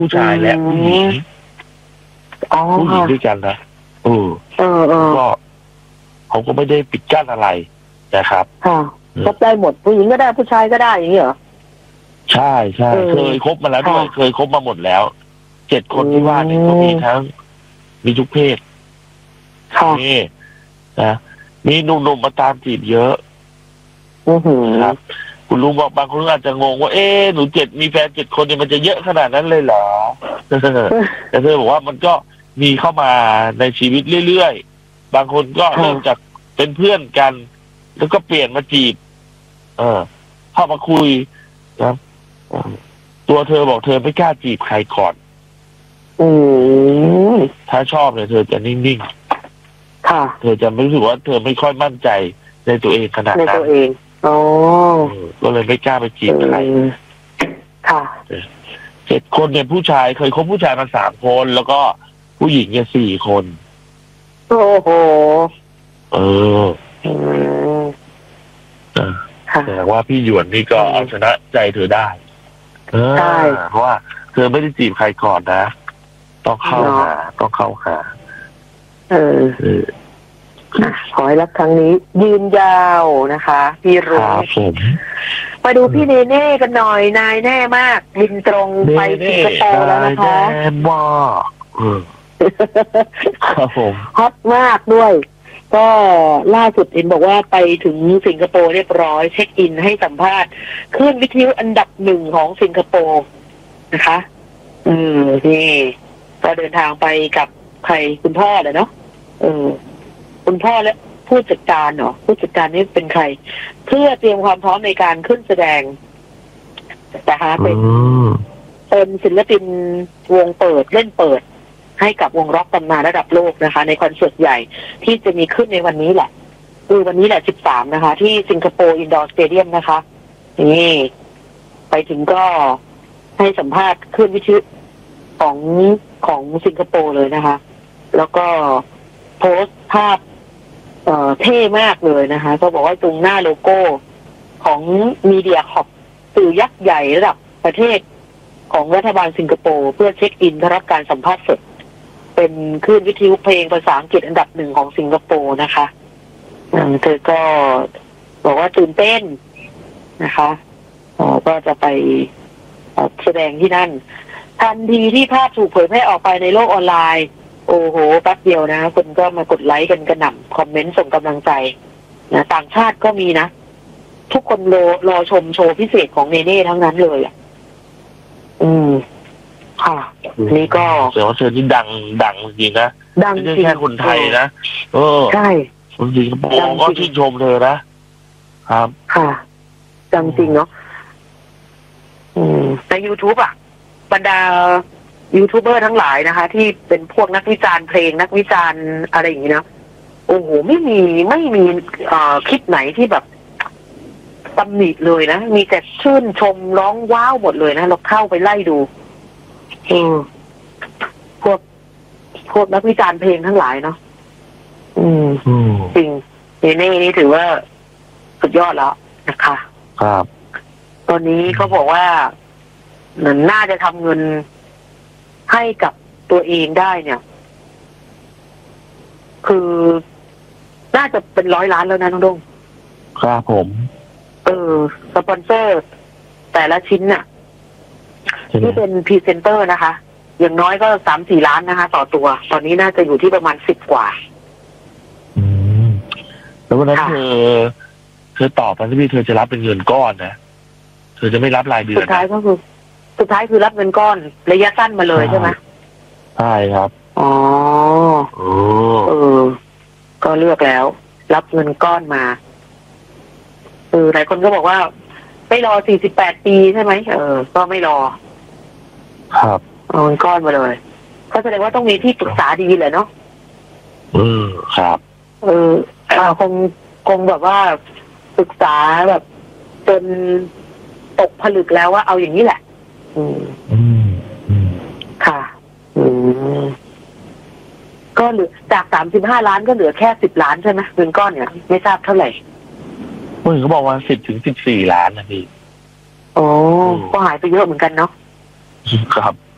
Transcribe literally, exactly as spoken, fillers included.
ผู้ชายและผู้หญิงผู้หญิงด้วยกันนะเออเออเออก็เขาก็ไม่ได้ปิดกั้นอะไรนะครับค่ะก็ได้หมดผู้หญิงก็ได้ผู้ชายก็ได้อย่างนี้เหรอใช่ใช่เคยคบมาแล้วด้วยเคยคบมาหมดแล้วเจ็ดคนที่ว่านี่ก็มีทั้งมีทุกเพศนี่นะมีหนุ่มๆมาตามจีบเยอะครับคุณลุงบอกบางคนอาจจะงงว่าเอ๊ะหนูเจ็ดมีแฟนเจ็ดคนเนี่ยมันจะเยอะขนาดนั้นเลยเหรอแต่เธอบอกว่ามันก็มีเข้ามาในชีวิตเรื่อยๆบางคนก็เริ่มจากเป็นเพื่อนกันแล้วก็เปลี่ยนมาจีบเออเข้ามาคุยนะตัวเธอบอกเธอไม่กล้าจีบใครก่อนอืมถ้าชอบเนี่ยเธอจะนิ่งๆค่ะเธอจะไม่รู้สึกว่าเธอไม่ค่อยมั่นใจในตัวเองขนาดนั้นในตัวเองอ๋อก็เลยไม่กล้าไปจีบใครค่ะเจ็ดคนเนี่ยผู้ชายเคยคบผู้ชายมาสามคนแล้วก็ผู้หญิงเนี่ยสี่คนโอ้โหเออแต่ว่าพี่หยวนนี่ก็เอาชนะใจเธอได้ใช่เพราะว่าเธอไม่ได้จีบใครก่อนนะต้องเข้าหาต้องเข้าหาเออขอให้รักครั้งนี้ยืนยาวนะคะพี่รุ่งมาดูพี่เนเน่กันหน่อยนายแน่มากบินตรงไปสิงคโปร์แล้วนะคะแน่มากครับผมฮอตมากด้วยก็ล่าสุดเห็นบอกว่าไปถึงสิงคโปร์เรียบร้อยเช็คอินให้สัมภาษณ์ขึ้นวิทยุอันดับหนึ่งของสิงคโปร์นะคะอืมนี่ก็เดินทางไปกับใครคุณพ่อเลยเนาะเออคุณพ่อและผู้จัดการเนาะผู้จัดการนี่เป็นใครเพื่อเตรียมความพร้อมในการขึ้นแสดงนะคะเป็นเป็นศิลปินวงเปิดเล่นเปิดให้กับวงร็อกตำนานระดับโลกนะคะในคอนเสิร์ตใหญ่ที่จะมีขึ้นในวันนี้แหละคือวันนี้แหละสิบสามนะคะที่สิงคโปร์อินดอร์สเตเดียมนะคะนี่ไปถึงก็ให้สัมภาษณ์ขึ้นวิทยุของของสิงคโปร์เลยนะคะแล้วก็โพสต์ภาพเอ่อเท่มากเลยนะคะก็บอกว่าตรงหน้าโลโก้ของมีเดียคอปสื่อยักษ์ใหญ่ระดับประเทศของรัฐบาลสิงคโปร์เพื่อเช็คอินรับการสัมภาษณ์สดเป็นคลื่นวิทยุเพลงภาษาอังกฤษอันดับหนึ่งของสิงคโปร์นะคะเธอก็บอกว่าตื่นเต้นนะคะก็จะไปแสดงที่นั่นทันทีที่ภาพถูกเผยแพร่ออกไปในโลกออนไลน์โอ้โหแป๊บเดียวนะคนก็มากดไลค์กันกระหน่ำคอมเมนต์ส่งกำลังใจนะต่างชาติก็มีนะทุกคนรอรอชมโชว์พิเศษของเนเน่ทั้งนั้นเลยอ่ะอืมค่ะนี่ก็เสียงว่าเธอที่ดังดังจริงนะดังจริงไม่ใช่แค่คนไทยนะเออใช่คนสิงคโปร์ก็ชื่นชมเธอนะครับค่ะดังจริงเนาะอืมใน YouTube อ่ะบรรดายูทูบเบอร์ทั้งหลายนะคะที่เป็นพวกนักวิจารณ์เพลงนักวิจารณ์อะไรอย่างนี้นะโอ้โหไม่มีไม่มีเอ่อคลิปไหนที่แบบตำหนิเลยนะมีแต่ชื่นชมร้องว้าวหมดเลยนะเราเข้าไปไล่ดูเออพวกพวกนักวิจารณ์เพลงทั้งหลายเนาะอืมจริงเนเน่นี่ถือว่าสุดยอดแล้วนะคะครับตอนนี้เขาบอกว่าเหมือนน่าจะทำเงินให้กับตัวเองได้เนี่ยคือน่าจะเป็นร้อยล้านแล้วนะน้องดงครับผมเออสปอนเซอร์แต่ละชิ้นน่ะที่เป็นพรีเซนเตอร์นะคะอย่างน้อยก็สามสี่ล้านนะคะต่อตัวตอนนี้น่าจะอยู่ที่ประมาณสิบกว่าอืมแล้ววันนั้นเธอเธอตอบมาที่เธอจะรับเป็นเงินก้อนนะเธอจะไม่รับรายเดือนสุดท้ายก็คือสุดท้ายคือรับเงินก้อนระยะสั้นมาเลยใช่ไหมใช่ครับอ๋อเออก็เลือกแล้วรับเงินก้อนมาเออหลายคนก็บอกว่าไม่รอสี่สิบแปดปีใช่ไหมเออก็ไม่รอครับเอาเงินก้อนมาเลยก็แสดงว่าต้องมีที่ปรึกษาดีแหละเนาะอืมครับเออคงคงแบบว่าปรึกษาแบบจนตกผลึกแล้วว่าเอาอย่างนี้แหละอืมอืมค่ะอืมก็เหลือจากสามสิบห้าล้านก็เหลือแค่สิบล้านใช่ไหมเงินก้อนเนี่ยไม่ทราบเท่าไหร่เมื่อเขาบอกว่าสิบถึงสิบสี่ล้านนะพี่โอ้ก็หายไปเยอะเหมือนกันเนาะครับ